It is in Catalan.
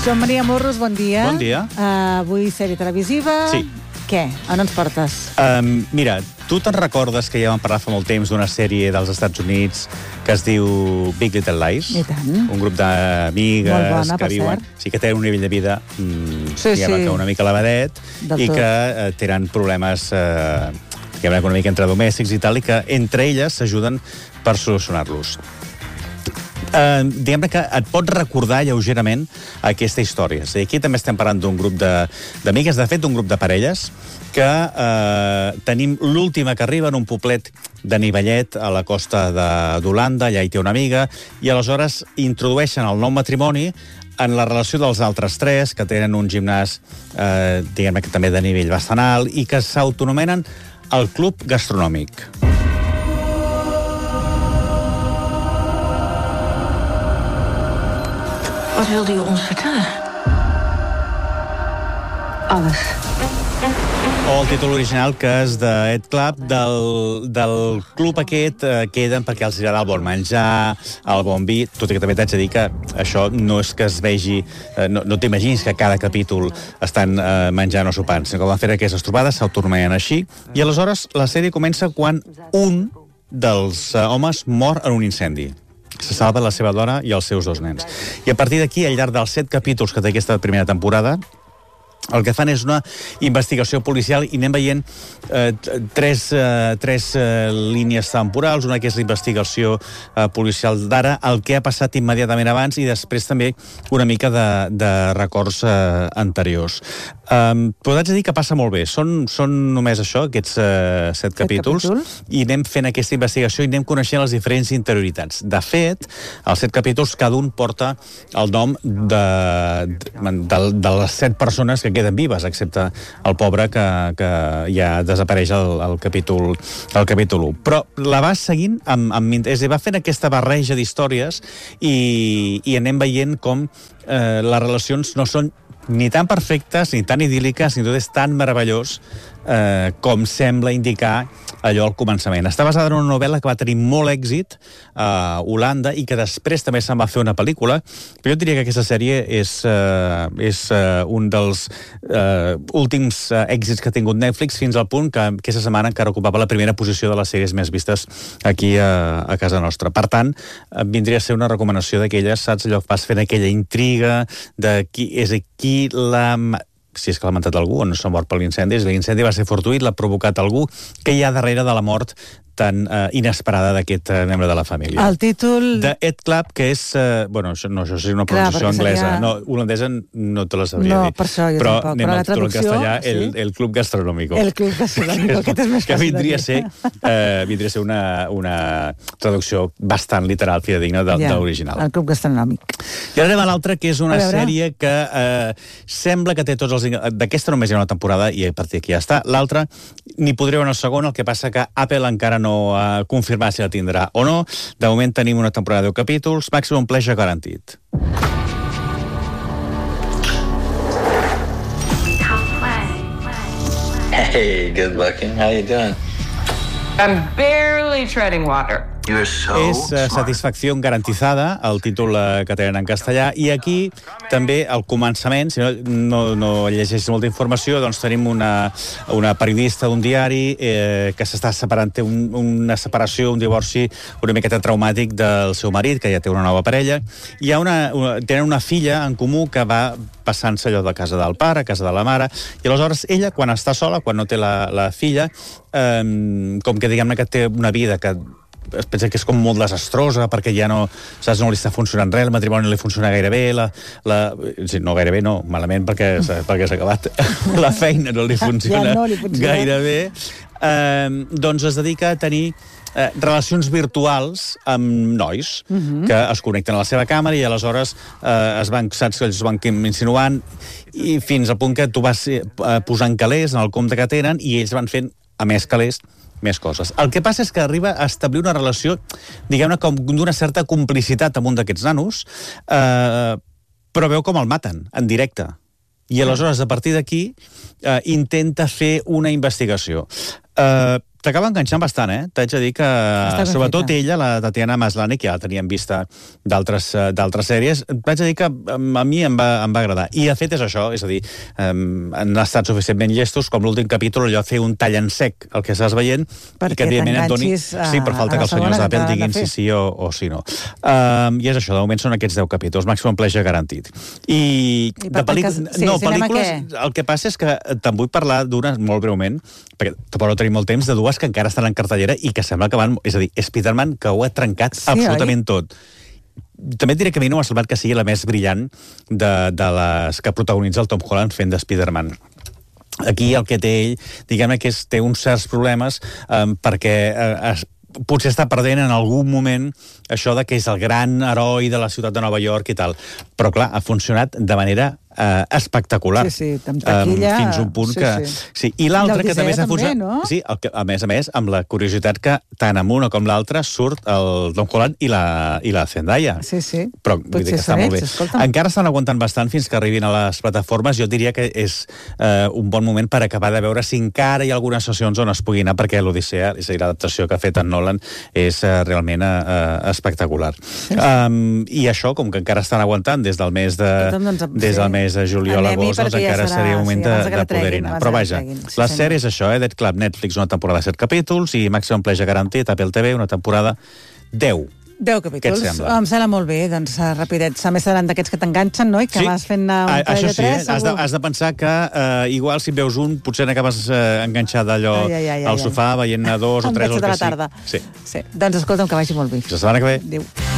Joan Maria Morros, bon dia. Bon dia. Avui sèrie televisiva. Sí. Què? On ens portes? Mira, tu te'n recordes que ja vam parlar fa molt temps d'una sèrie dels Estats Units que es diu Big Little Lies? I tant. Un grup d'amigues Molt bona, que per viuen... cert. Sí, que tenen un nivell de vida Sí. que una mica elevadet Del i tot. que tenen problemes una mica entre domèstics i tal, i que entre elles s'ajuden per solucionar-los. Diguem-ne que et pot recordar lleugerament aquesta història. És a dir, aquí també estem parlant d'un grup d'amigues, de fet, d'un grup de parelles, que tenim l'última que arriba en un poblet de Nivellet, a la costa d'Holanda, allà hi té una amiga, i aleshores introdueixen el nou matrimoni en la relació dels altres tres, que tenen un gimnàs, diguem-ne que també de nivell bastant alt, i que s'autonomenen el Club Gastronòmic. Wat wilde u ons vertellen? Alles. O el títol original, que és de Ed Club, del club aquest, queden perquè els agrada el bon menjar, el bon vi, tot i que també t'haig de dir que això no és que es vegi... No t'imagins que cada capítol estan menjant o sopant, sinó que van fer aquestes trobades, s'autonomenen així, i aleshores la sèrie comença quan un dels homes mor en un incendi. Se salva la seva dona i els seus dos nens. I a partir d'aquí, al llarg dels 7 capítols que té aquesta primera temporada, el que fan és una investigació policial i anem veient tres línies temporals, una que és la investigació policial d'ara, el que ha passat immediatament abans i després també una mica de records anteriors. Però haig de dir que passa molt bé. Són només això, aquests 7 capítols, i anem fent aquesta investigació i anem coneixent les diferents interioritats. De fet, els 7 capítols, cada un porta el nom de les 7 persones que queden vives, excepte el pobre que ja desapareix al capítol 1. Però la vas seguint, va fent aquesta barreja d'històries i anem veient com les relacions no són ni tan perfectes, ni tan idíl·liques, ni tot és tan meravellós com sembla indicar allò al començament. Està basada en una novel·la que va tenir molt èxit a Holanda i que després també se'n va fer una pel·lícula, però jo diria que aquesta sèrie és un dels últims èxits que ha tingut Netflix, fins al punt que aquesta setmana encara ocupava la primera posició de les sèries més vistes aquí a casa nostra. Per tant, vindria a ser una recomanació d'aquelles, saps, allò que vas fent aquella intriga de qui si és que l'ha matat algú o no s'ha mort per l'incendi, l'incendi va ser fortuït, l'ha provocat algú, que hi ha darrere de la mort tan inesperada d'aquest membre de la família. El títol... The Ed Club, que és... això és una pronunciació anglesa. No, holandesa no te la sabria dir. Per això jo però tampoc. anem Però a la traducció... castellà, el Club Gastronòmico. El Club Gastronòmico, aquest és més fàcil. Que vindria a ser una traducció bastant literal, fidedigna de l'original. El Club Gastronòmic. I ara anem a l'altra, que és una sèrie que sembla que té tots els... D'aquesta només hi ha una temporada i a partir d'aquí ja està. L'altra n'hi podria haver una segona, el que passa que Apple encara no ha confirmat si la tindrà o no. De moment tenim una temporada de 10 capítols, Maximum Pleasure Guaranteed. Hey, good looking. How you doing? I'm barely treading water. És Satisfacció garantizada, el títol que tenen en castellà, i aquí també al començament, si no llegeixis molta informació, doncs tenim una periodista d'un diari que s'està separant, té una separació, un divorci una miqueta traumàtic del seu marit, que ja té una nova parella, i tenen una filla en comú que va passant-se allò de casa del pare, a casa de la mare, i aleshores ella, quan està sola, quan no té la filla, com que diguem-ne que té una vida que es pensa que és com molt desastrosa perquè ja no li està funcionant res, el matrimoni no li funciona gaire bé, no gaire bé, no, malament perquè s'ha acabat, la feina no li funciona gaire bé, doncs es dedica a tenir relacions virtuals amb nois que es connecten a la seva càmera i aleshores saps que ells es van insinuant i fins al punt que tu vas posant calés en el compte que tenen i ells van fent, a més calés, més coses. El que passa és que arriba a establir una relació, diguem-ne, com d'una certa complicitat amb un d'aquests nanos, però veu com el maten, en directe. I aleshores, a partir d'aquí, intenta fer una investigació. t'acaba enganxant bastant, T'haig de dir que, ben sobretot feta. ella, la Tatiana Maslany, que ja la teníem vista d'altres sèries, t'haig de dir que a mi em va agradar. I, de fet, és això, és a dir, han estat suficientment llestos, com l'últim capítol, allò fer un tall en sec, el que estàs veient, perquè i que, evidentment, et doni... t'enganxis Sí, però falta a que la els senyors segona d'Apple que diguin t'han de si sí o si no. I és això, de moment són aquests 10 capítols, màxim pleasure garantit. I per tant pel·lícules, el que passa és que te'n vull parlar d'una molt breument, perquè tampoc no tenim molt temps, de dues que encara estan en cartellera i que sembla que van... És a dir, Spider-Man, que ho ha trencat absolutament tot. També et diré que a mi no m'ha semblat que sigui la més brillant de les que protagonitza el Tom Holland fent de Spider-Man. Aquí el que té ell, diguem-ne que té uns certs problemes perquè potser està perdent en algun moment això de que és el gran heroi de la ciutat de Nova York i tal. Però, clar, ha funcionat de manera espectacular. Sí, amb taquilla... fins un punt que... Sí. I l'altre que també s'ha funcionat... No? Sí, a més, amb la curiositat que tant amb una com l'altra surt el Tom Holland i la Zendaya. Sí. Però vull dir que està molt bé. Encara estan aguantant bastant fins que arribin a les plataformes. Jo diria que és un bon moment per acabar de veure si encara hi ha algunes sessions on es pugui anar, perquè l'Odissea, és a dir, l'adaptació que ha fet en Nolan, és realment espectacular. I això, com que encara estan aguantant des del mes de juliol a agost, doncs encara seria un moment de poder-hi anar. Però vaja, la sèrie és això, Dead Club, Netflix, una temporada de 7 capítols i Maximum Pleasure garantit, Apple TV, una temporada 10. 10 capítols. Què et sembla? Em sembla molt bé, doncs rapidets. A més, seran d'aquests que t'enganxen, no? I que vas fent un parell de tres, segur. Has de pensar que igual si en veus un, potser n'acabes enganxat allò al sofà, veient 2 o 3 o el que sigui. Sí. Doncs escolta'm, que vagi molt bé. Fins la setmana que ve. Adéu.